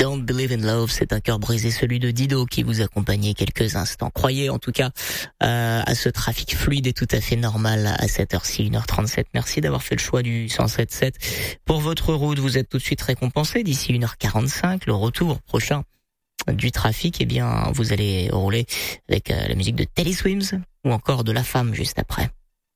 Don't Believe in Love, c'est un cœur brisé, celui de Dido qui vous accompagnait quelques instants. Croyez en tout cas à ce trafic fluide et tout à fait normal à cette heure-ci, 1h37. Merci d'avoir fait le choix du 107.7 pour votre route. Vous êtes tout de suite récompensé d'ici 1h45. Le retour prochain du trafic, eh bien, vous allez rouler avec la musique de Teddy Swims ou encore de La Femme juste après.